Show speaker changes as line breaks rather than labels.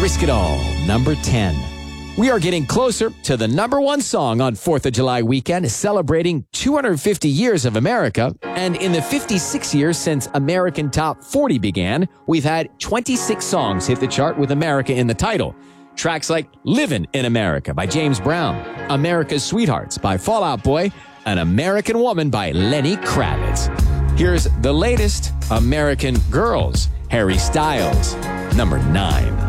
Risk It All, number 10. We are getting closer to the number one song on 4th of July weekend, celebrating 250 years of America. And in the 56 years since American Top 40 began, we've had 26 songs hit the chart with America in the title. Tracks like Livin' in America by James Brown, America's Sweethearts by Fall Out Boy, An American Woman by Lenny Kravitz. Here's the latest, American Girls, Harry Styles, number 9.